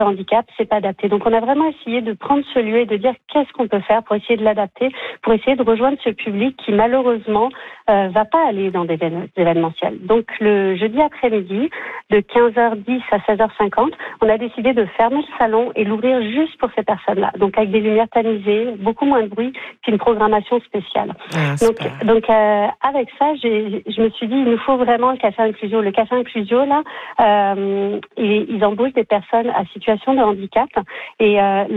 handicap, c'est pas adapté. Donc on a vraiment essayé de prendre ce lieu et de dire qu'est-ce qu'on peut faire pour essayer de l'adapter, pour essayer de rejoindre ce public qui malheureusement va pas aller dans des événementiels. Donc le jeudi après-midi, de 15h10 à 16h50, on a décidé de fermer le salon et l'ouvrir juste pour ces personnes-là. Donc avec des lumières tamisées, beaucoup moins de bruit qu'une programmation spéciale. Donc avec ça, je me suis dit, il nous faut vraiment le Café Inclusio. Le Café Inclusio, là, ils embauchent des personnes à situation de handicap et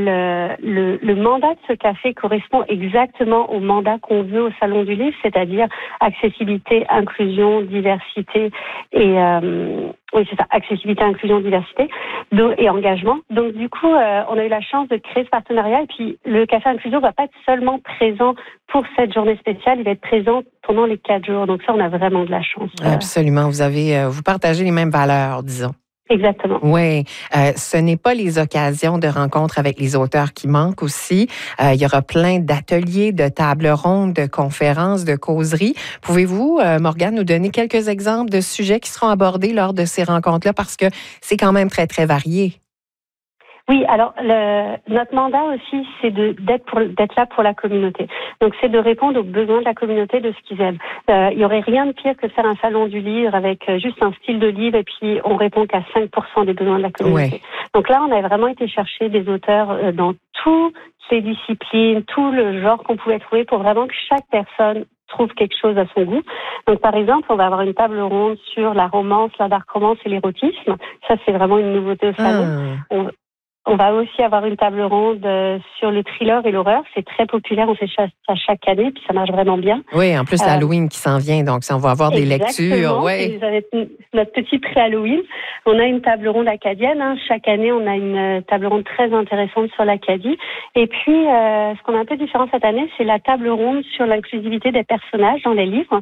le mandat de ce café correspond exactement au mandat qu'on veut au Salon du Livre, c'est-à-dire accessibilité, inclusion, diversité et oui, c'est ça, accessibilité, inclusion, diversité et engagement. Donc du coup, on a eu la chance de créer ce partenariat et puis le Café Inclusio va pas être seulement présent pour cette journée spéciale, il va être présent pendant les 4 jours. Donc ça, on a vraiment de la chance. Absolument, vous partagez les mêmes valeurs, disons. Exactement. Oui, ce n'est pas les occasions de rencontres avec les auteurs qui manquent aussi. Il y aura plein d'ateliers, de tables rondes, de conférences, de causeries. Pouvez-vous, Morgane, nous donner quelques exemples de sujets qui seront abordés lors de ces rencontres-là parce que c'est quand même très, très varié? Oui, alors notre mandat aussi, c'est d'être là pour la communauté. Donc c'est de répondre aux besoins de la communauté, de ce qu'ils aiment. Il y aurait rien de pire que de faire un salon du livre avec juste un style de livre et puis on répond qu'à 5% des besoins de la communauté. Ouais. Donc là, on a vraiment été chercher des auteurs dans toutes les disciplines, tout le genre qu'on pouvait trouver pour vraiment que chaque personne trouve quelque chose à son goût. Donc, par exemple, on va avoir une table ronde sur la romance, la dark romance et l'érotisme. Ça, c'est vraiment une nouveauté au salon. On va aussi avoir une table ronde sur le thriller et l'horreur. C'est très populaire, on fait ça chaque année, puis ça marche vraiment bien. Oui, en plus, Halloween qui s'en vient, donc ça, on va avoir des lectures. Ouais. Notre petit pré-Halloween. On a une table ronde acadienne. Chaque année, on a une table ronde très intéressante sur l'Acadie. Et puis, ce qu'on a un peu différent cette année, c'est la table ronde sur l'inclusivité des personnages dans les livres.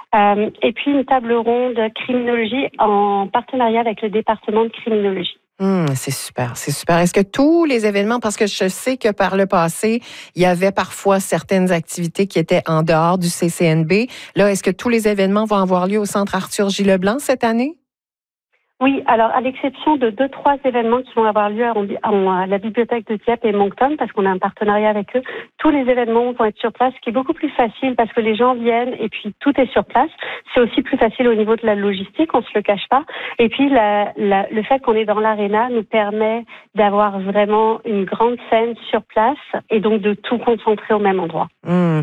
Et puis, une table ronde criminologie en partenariat avec le département de criminologie. C'est super, c'est super. Est-ce que tous les événements, parce que je sais que par le passé, il y avait parfois certaines activités qui étaient en dehors du CCNB. Là, est-ce que tous les événements vont avoir lieu au Centre Arthur J. Leblanc cette année? Oui, alors à l'exception de 2-3 événements qui vont avoir lieu à la bibliothèque de Dieppe et Moncton, parce qu'on a un partenariat avec eux, tous les événements vont être sur place, ce qui est beaucoup plus facile parce que les gens viennent et puis tout est sur place. C'est aussi plus facile au niveau de la logistique, on se le cache pas. Et puis le fait qu'on est dans l'aréna nous permet d'avoir vraiment une grande scène sur place et donc de tout concentrer au même endroit.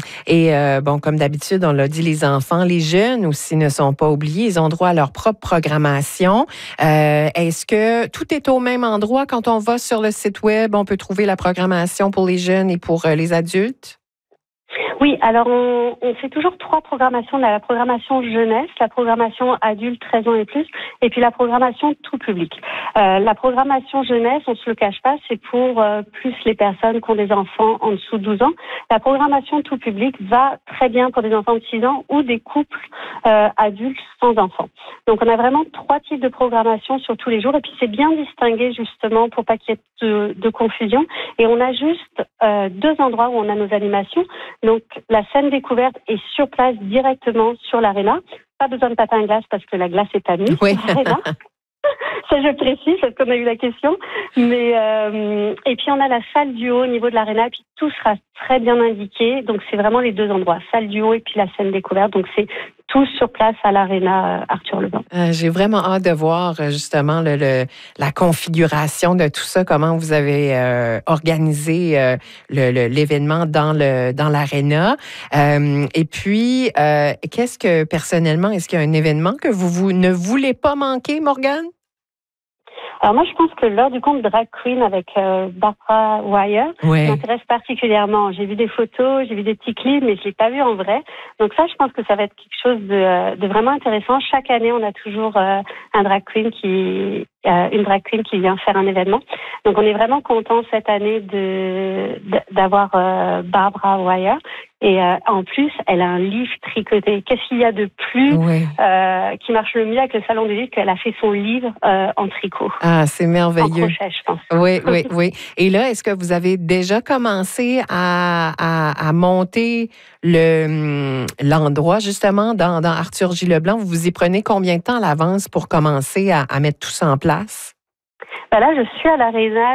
Et bon, comme d'habitude, on l'a dit, les enfants, les jeunes aussi ne sont pas oubliés. Ils ont droit à leur propre programmation. Est-ce que tout est au même endroit quand on va sur le site web? On peut trouver la programmation pour les jeunes et pour les adultes? Oui, alors on fait toujours 3 programmations. On a la programmation jeunesse, la programmation adulte 13 ans et plus, et puis la programmation tout public. La programmation jeunesse, on se le cache pas, c'est pour plus les personnes qui ont des enfants en dessous de 12 ans. La programmation tout public va très bien pour des enfants de 6 ans ou des couples adultes sans enfants. Donc on a vraiment 3 types de programmation sur tous les jours, et puis c'est bien distingué justement pour pas qu'il y ait de confusion. Et on a juste 2 endroits où on a nos animations. Donc, la scène découverte est sur place directement sur l'aréna. Pas besoin de patin à glace parce que la glace est pas mise sur l'aréna. Ça, je précise parce qu'on a eu la question. Mais et puis, on a la salle du haut au niveau de l'aréna. Et puis, tout sera très bien indiqué. Donc, c'est vraiment les 2 endroits. Salle du haut et puis la scène découverte. Donc, c'est tout sur place à l'aréna Arthur Leblanc. J'ai vraiment hâte de voir justement la configuration de tout ça, comment vous avez organisé l'événement dans l'aréna. Et puis, qu'est-ce que personnellement, est-ce qu'il y a un événement que vous ne voulez pas manquer, Morgane? Alors moi, je pense que l'heure du conte Drag Queen avec Barbara Wire m'intéresse particulièrement. J'ai vu des photos, j'ai vu des petits clips, mais je l'ai pas vu en vrai. Donc ça, je pense que ça va être quelque chose de vraiment intéressant. Chaque année, on a toujours une drag queen qui vient faire un événement. Donc on est vraiment content cette année d'avoir Barbara Wire. Et en plus, elle a un livre tricoté. Qu'est-ce qu'il y a de plus qui marche le mieux avec le Salon du Livre qu'elle a fait son livre en tricot? Ah, c'est merveilleux. En crochet, je pense. Oui. Et là, est-ce que vous avez déjà commencé à monter l'endroit, justement, dans Arthur J. Leblanc? Vous y prenez combien de temps à l'avance pour commencer à mettre tout ça en place? Ben là, je suis à l'aréna